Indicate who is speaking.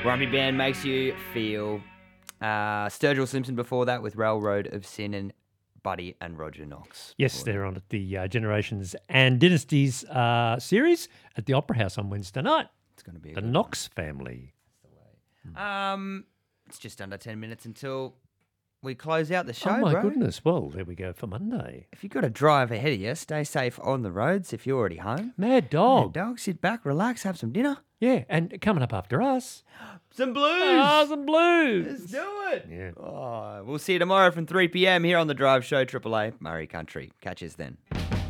Speaker 1: Grumpy Band Makes You Feel. Sturgill Simpson before that with Railroad of Sin and Buddy and Roger Knox.
Speaker 2: Yes, they're on at the Generations and Dynasties series at the Opera House on Wednesday night.
Speaker 1: It's going to be
Speaker 2: The Knox family.
Speaker 1: It's just under 10 minutes until we close out the show,
Speaker 2: Oh, my
Speaker 1: bro.
Speaker 2: goodness. Well, there we go for Monday.
Speaker 1: If you've got a drive ahead of you, stay safe on the roads if you're already home.
Speaker 2: Mad Dog.
Speaker 1: Dog, sit back, relax, have some dinner.
Speaker 2: Yeah, and coming up after us.
Speaker 1: Some blues.
Speaker 2: Some blues.
Speaker 1: Let's do it.
Speaker 2: Yeah.
Speaker 1: Oh, we'll see you tomorrow from 3 p.m. here on The Drive Show, Triple A, Murray Country. Catch us then.